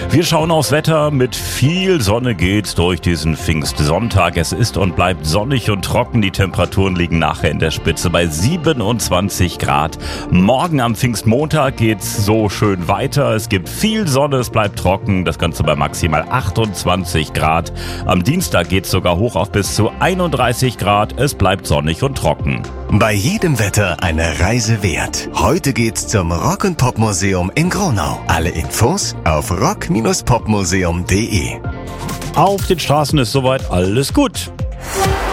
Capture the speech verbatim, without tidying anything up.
Wir schauen aufs Wetter. Mit viel Sonne geht's durch diesen Pfingstsonntag. Es ist und bleibt sonnig und trocken. Die Temperaturen liegen nachher in der Spitze bei siebenundzwanzig Grad. Morgen am Pfingstmontag geht's so schön weiter. Es gibt viel Sonne, es bleibt trocken. Das Ganze bei maximal achtundzwanzig Grad. Am Dienstag geht's sogar hoch auf bis zu einunddreißig Grad. Es bleibt sonnig und trocken. Bei jedem Wetter eine Reise wert. Heute geht's zum Rock- und Popmuseum in Gronau. Alle Infos auf rock Bindestrich popmuseum punkt de. Auf den Straßen ist soweit alles gut.